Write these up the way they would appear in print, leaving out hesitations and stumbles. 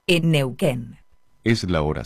en Neuquén. Es la hora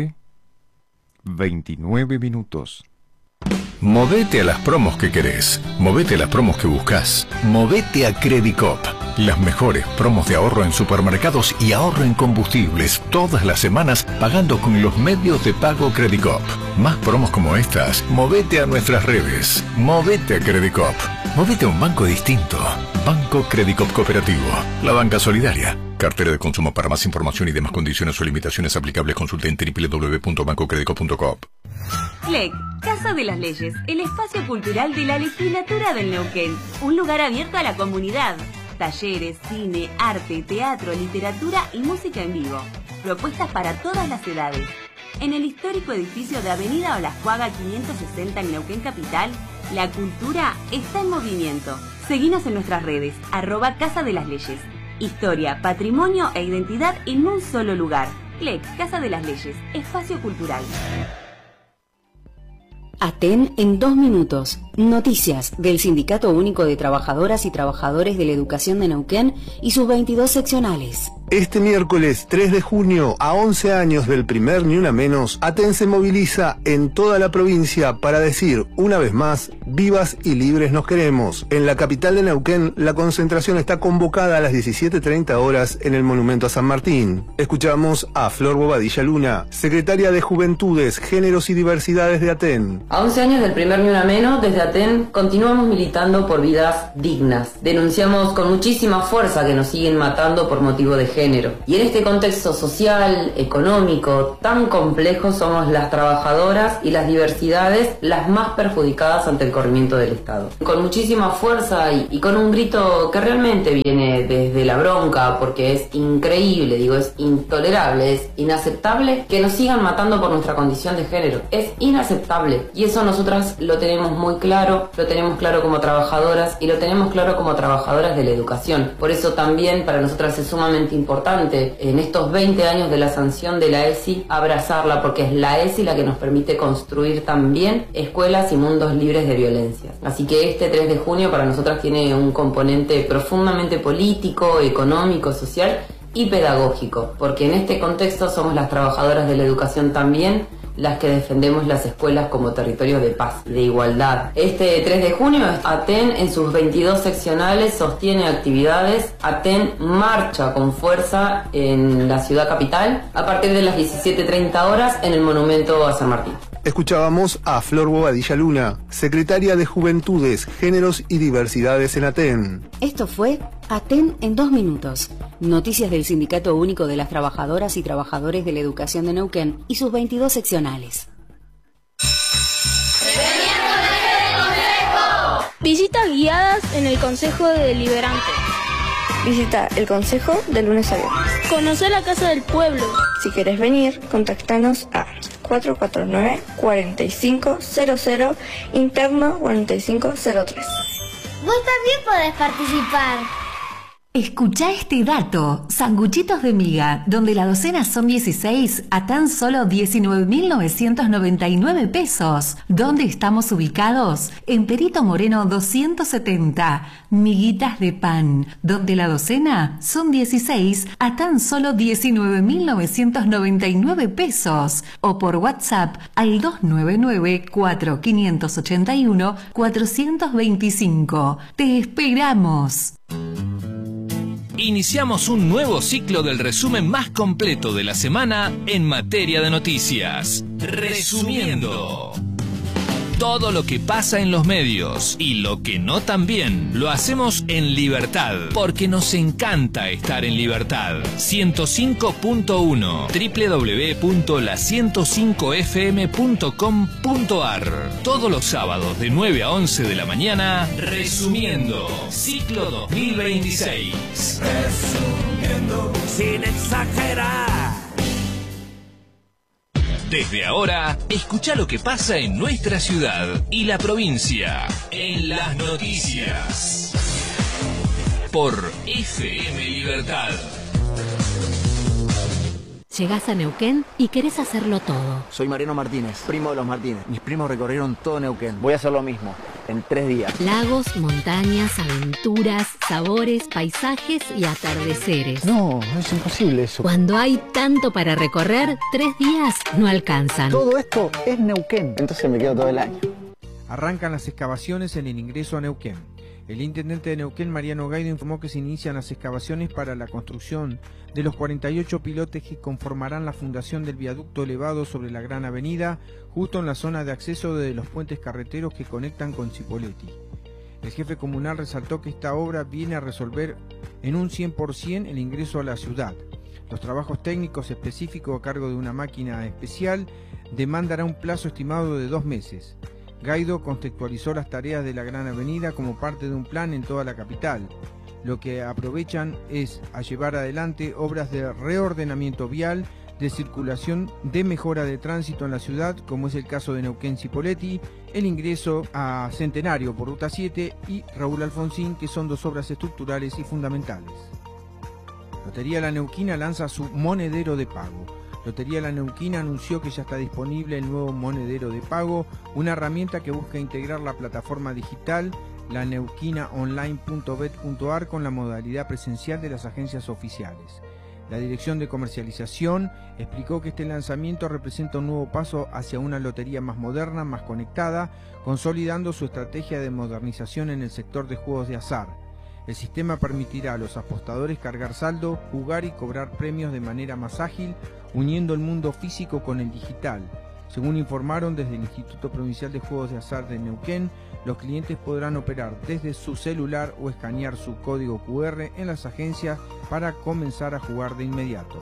7:29. Movete a las promos que querés. Movete a las promos que buscas. Movete a Credicop. Las mejores promos de ahorro en supermercados y ahorro en combustibles. Todas las semanas pagando con los medios de pago Credicop. Más promos como estas. Movete a nuestras redes. Movete a Credicop. Movete a un banco distinto. Banco Credicop Cooperativo. La banca solidaria. Cartera de consumo. Para más información y demás condiciones o limitaciones aplicables, consulte en www.bancocredico.coop. CLEC, Casa de las Leyes, el espacio cultural de la legislatura del Neuquén. Un lugar abierto a la comunidad. Talleres, cine, arte, teatro, literatura y música en vivo. Propuestas para todas las edades. En el histórico edificio de Avenida Olascuaga 560 en Neuquén Capital, la cultura está en movimiento. Seguinos en nuestras redes, @Casa de las Leyes. Historia, patrimonio e identidad en un solo lugar. CLEC, Casa de las Leyes, espacio cultural. Aten en 2 minutos. Noticias del Sindicato Único de Trabajadoras y Trabajadores de la Educación de Neuquén y sus 22 seccionales. Este miércoles 3 de junio, a 11 años del primer Ni Una Menos, Aten se moviliza en toda la provincia para decir, una vez más, vivas y libres nos queremos. En la capital de Neuquén, la concentración está convocada a las 17:30 horas en el Monumento a San Martín. Escuchamos a Flor Bobadilla Luna, secretaria de Juventudes, Géneros y Diversidades de Aten. A 11 años del primer Ni Una Menos, desde Aten continuamos militando por vidas dignas. Denunciamos con muchísima fuerza que nos siguen matando por motivo de género. Y en este contexto social, económico, tan complejo, somos las trabajadoras y las diversidades las más perjudicadas ante el corrimiento del Estado. Con muchísima fuerza y con un grito que realmente viene desde la bronca, porque es increíble, es intolerable, es inaceptable que nos sigan matando por nuestra condición de género. Es inaceptable. Y eso nosotras lo tenemos muy claro, lo tenemos claro como trabajadoras y lo tenemos claro como trabajadoras de la educación. Por eso también para nosotras es sumamente importante en estos 20 años de la sanción de la ESI abrazarla, porque es la ESI la que nos permite construir también escuelas y mundos libres de violencia. Así que este 3 de junio para nosotras tiene un componente profundamente político, económico, social y pedagógico, porque en este contexto somos las trabajadoras de la educación también las que defendemos las escuelas como territorios de paz y de igualdad. Este 3 de junio, Aten en sus 22 seccionales sostiene actividades. Aten marcha con fuerza en la ciudad capital a partir de las 17:30 horas en el Monumento a San Martín. Escuchábamos a Flor Bobadilla Luna, secretaria de Juventudes, Géneros y Diversidades en Aten. Esto fue Aten en 2 minutos. Noticias del Sindicato Único de las Trabajadoras y Trabajadores de la Educación de Neuquén y sus 22 seccionales. Visitas guiadas en el Consejo Deliberante. Visita el Consejo de lunes a viernes. Conocer la Casa del Pueblo. Si querés venir, contactanos a 449-4500, interno 4503. Vos también podés participar. Escuchá este dato. Sanguchitos de miga, donde la docena son 16 a tan solo 19.999 pesos. ¿Dónde estamos ubicados? En Perito Moreno 270. Miguitas de pan, donde la docena son 16 a tan solo 19.999 pesos. O por WhatsApp al 299-4581-425. ¡Te esperamos! Iniciamos un nuevo ciclo del resumen más completo de la semana en materia de noticias. Resumiendo. Todo lo que pasa en los medios y lo que no también lo hacemos en libertad, porque nos encanta estar en libertad. 105.1 www.la105fm.com.ar. Todos los sábados de 9 a 11 de la mañana, Resumiendo, ciclo 2026. Resumiendo, sin exagerar. Desde ahora, escucha lo que pasa en nuestra ciudad y la provincia en las noticias. Por FM Libertad. Llegás a Neuquén y querés hacerlo todo. Soy Mariano Martínez, primo de los Martínez. Mis primos recorrieron todo Neuquén. Voy a hacer lo mismo, en 3 días. Lagos, montañas, aventuras, sabores, paisajes y atardeceres. No, es imposible eso. Cuando hay tanto para recorrer, 3 días no alcanzan. Todo esto es Neuquén. Entonces me quedo todo el año. Arrancan las excavaciones en el ingreso a Neuquén. El intendente de Neuquén, Mariano Gaido, informó que se inician las excavaciones para la construcción de los 48 pilotes que conformarán la fundación del viaducto elevado sobre la Gran Avenida, justo en la zona de acceso de los puentes carreteros que conectan con Cipolletti. El jefe comunal resaltó que esta obra viene a resolver en un 100% el ingreso a la ciudad. Los trabajos técnicos específicos a cargo de una máquina especial demandará un plazo estimado de 2 meses. Gaido contextualizó las tareas de la Gran Avenida como parte de un plan en toda la capital. Lo que aprovechan es a llevar adelante obras de reordenamiento vial, de circulación, de mejora de tránsito en la ciudad, como es el caso de Neuquén-Cipolletti, el ingreso a Centenario por Ruta 7 y Raúl Alfonsín, que son 2 obras estructurales y fundamentales. Lotería La Neuquina lanza su monedero de pago. Lotería La Neuquina anunció que ya está disponible el nuevo monedero de pago, una herramienta que busca integrar la plataforma digital laneuquinaonline.bet.ar con la modalidad presencial de las agencias oficiales. La Dirección de Comercialización explicó que este lanzamiento representa un nuevo paso hacia una lotería más moderna, más conectada, consolidando su estrategia de modernización en el sector de juegos de azar. El sistema permitirá a los apostadores cargar saldo, jugar y cobrar premios de manera más ágil, uniendo el mundo físico con el digital. Según informaron desde el Instituto Provincial de Juegos de Azar de Neuquén, los clientes podrán operar desde su celular o escanear su código QR en las agencias para comenzar a jugar de inmediato.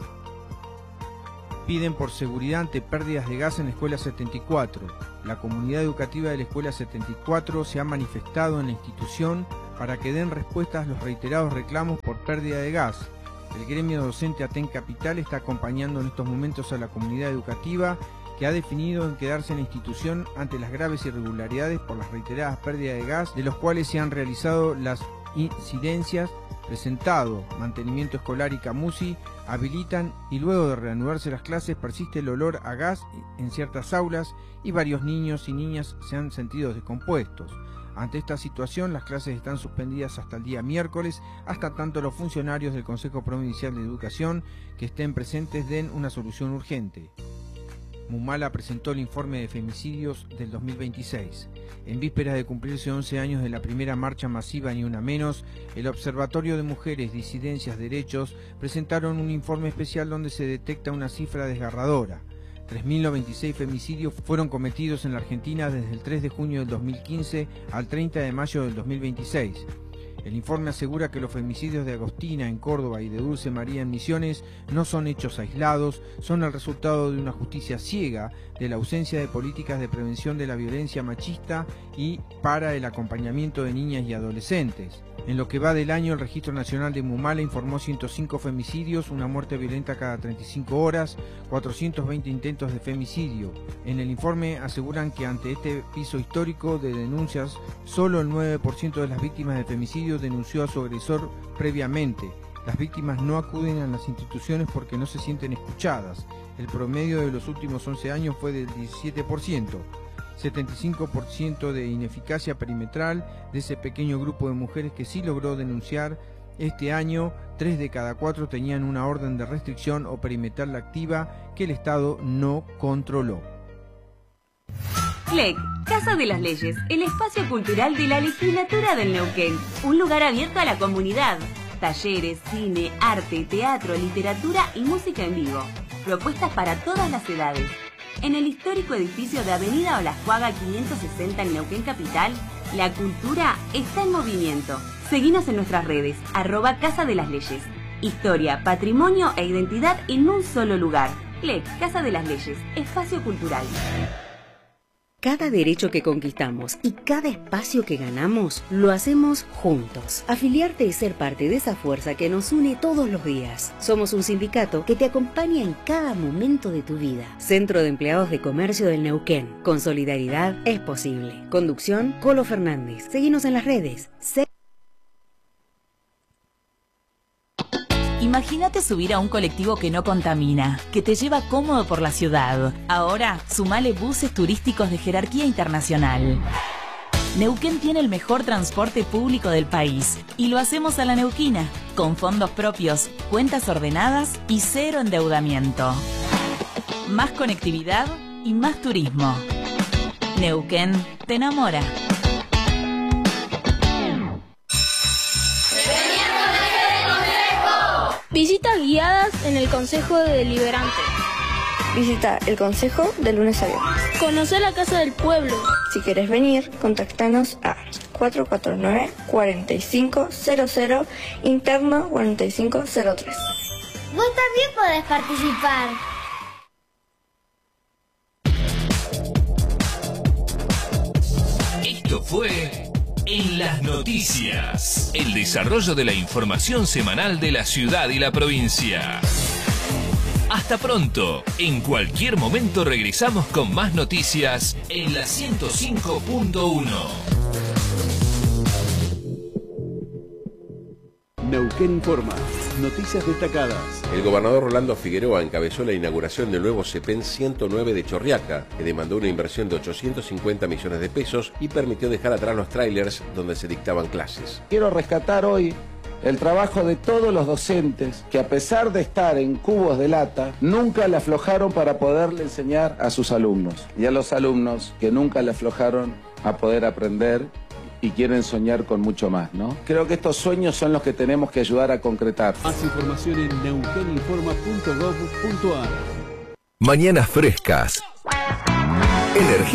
Piden por seguridad ante pérdidas de gas en la Escuela 74. La comunidad educativa de la Escuela 74 se ha manifestado en la institución para que den respuestas a los reiterados reclamos por pérdida de gas. El gremio docente Aten Capital está acompañando en estos momentos a la comunidad educativa que ha definido en quedarse en la institución ante las graves irregularidades por las reiteradas pérdidas de gas, de los cuales se han realizado las incidencias presentado, mantenimiento escolar y Camusi, habilitan y luego de reanudarse las clases persiste el olor a gas en ciertas aulas y varios niños y niñas se han sentido descompuestos. Ante esta situación, las clases están suspendidas hasta el día miércoles, hasta tanto los funcionarios del Consejo Provincial de Educación que estén presentes den una solución urgente. Mumala presentó el informe de femicidios del 2026. En vísperas de cumplirse 11 años de la primera marcha masiva Ni Una Menos, el Observatorio de Mujeres, Disidencias, Derechos presentaron un informe especial donde se detecta una cifra desgarradora. 3.096 femicidios fueron cometidos en la Argentina desde el 3 de junio del 2015 al 30 de mayo del 2026. El informe asegura que los femicidios de Agostina en Córdoba y de Dulce María en Misiones no son hechos aislados, son el resultado de una justicia ciega, de la ausencia de políticas de prevención de la violencia machista y para el acompañamiento de niñas y adolescentes. En lo que va del año, el Registro Nacional de Mumala informó 105 femicidios, una muerte violenta cada 35 horas, 420 intentos de femicidio. En el informe aseguran que ante este piso histórico de denuncias, solo el 9% de las víctimas de femicidio denunció a su agresor previamente. Las víctimas no acuden a las instituciones porque no se sienten escuchadas. El promedio de los últimos 11 años fue del 17%. 75% de ineficacia perimetral de ese pequeño grupo de mujeres que sí logró denunciar. Este año, 3 de cada 4 tenían una orden de restricción o perimetral activa que el Estado no controló. CLEC, Casa de las Leyes, el espacio cultural de la legislatura del Neuquén. Un lugar abierto a la comunidad. Talleres, cine, arte, teatro, literatura y música en vivo. Propuestas para todas las edades. En el histórico edificio de Avenida Olajuaga 560 en Neuquén Capital, la cultura está en movimiento. Seguinos en nuestras redes, @Casa de las Leyes. Historia, patrimonio e identidad en un solo lugar. CLEC, Casa de las Leyes, espacio cultural. Cada derecho que conquistamos y cada espacio que ganamos, lo hacemos juntos. Afiliarte es ser parte de esa fuerza que nos une todos los días. Somos un sindicato que te acompaña en cada momento de tu vida. Centro de Empleados de Comercio del Neuquén. Con solidaridad es posible. Conducción, Colo Fernández. Seguinos en las redes. Imagínate subir a un colectivo que no contamina, que te lleva cómodo por la ciudad. Ahora, sumale buses turísticos de jerarquía internacional. Neuquén tiene el mejor transporte público del país y lo hacemos a la neuquina, con fondos propios, cuentas ordenadas y cero endeudamiento. Más conectividad y más turismo. Neuquén te enamora. Visitas guiadas en el Consejo Deliberante. Visita el Consejo de lunes a viernes. Conocer la Casa del Pueblo. Si querés venir, contactanos a 449-4500, interno 4503. Vos también podés participar. Esto fue En las Noticias, el desarrollo de la información semanal de la ciudad y la provincia. Hasta pronto. En cualquier momento regresamos con más noticias en la 105.1. Neuquén Informa. Noticias destacadas. El gobernador Rolando Figueroa encabezó la inauguración del nuevo CEPEN 109 de Chorriaca, que demandó una inversión de 850 millones de pesos y permitió dejar atrás los trailers donde se dictaban clases. Quiero rescatar hoy el trabajo de todos los docentes que, a pesar de estar en cubos de lata, nunca le aflojaron para poderle enseñar a sus alumnos. Y a los alumnos que nunca le aflojaron a poder aprender y quieren soñar con mucho más, ¿no? Creo que estos sueños son los que tenemos que ayudar a concretar. Más información en neuqueninforma.gov.ar. Mañanas frescas. Energía.